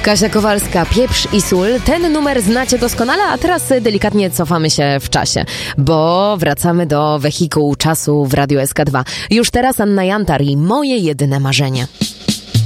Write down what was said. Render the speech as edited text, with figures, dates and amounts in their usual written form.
Kasia Kowalska, Pieprz i sól. Ten numer znacie doskonale, a teraz delikatnie cofamy się w czasie, bo wracamy do wehikułu czasu w Radiu SK2. Już teraz Anna Jantar i Moje jedyne marzenie.